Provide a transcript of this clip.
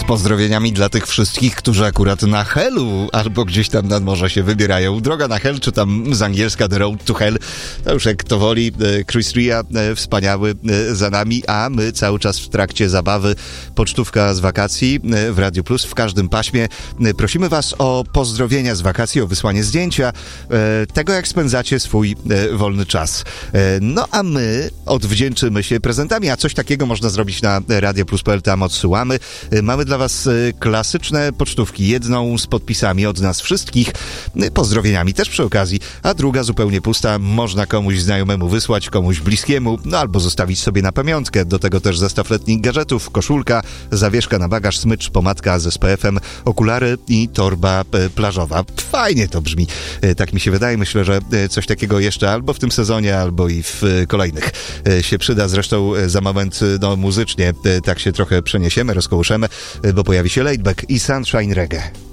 Pozdrowieniami dla tych wszystkich, którzy akurat na Hellu albo gdzieś tam nad morze się wybierają. Droga na Hell, czy tam z angielska The Road to Hell, to już jak kto woli. Chris Ria, wspaniały, za nami, a my cały czas w trakcie zabawy. Pocztówka z wakacji w Radio Plus w każdym paśmie. Prosimy was o pozdrowienia z wakacji, o wysłanie zdjęcia tego, jak spędzacie swój wolny czas. No a my odwdzięczymy się prezentami, a coś takiego można zrobić na radioplus.pl, tam odsyłamy. Mamy dla was klasyczne pocztówki, jedną z podpisami od nas wszystkich, pozdrowieniami też przy okazji, a druga zupełnie pusta, można komuś znajomemu wysłać, komuś bliskiemu, no albo zostawić sobie na pamiątkę. Do tego też zestaw letnich gadżetów, koszulka, zawieszka na bagaż, smycz, pomadka z SPF-em, okulary i torba plażowa. Fajnie to brzmi, tak mi się wydaje. Myślę, że coś takiego jeszcze albo w tym sezonie, albo i w kolejnych się przyda. Zresztą za moment, no muzycznie tak się trochę przeniesiemy, rozkołyszemy, bo pojawi się Laidback i Sunshine Reggae.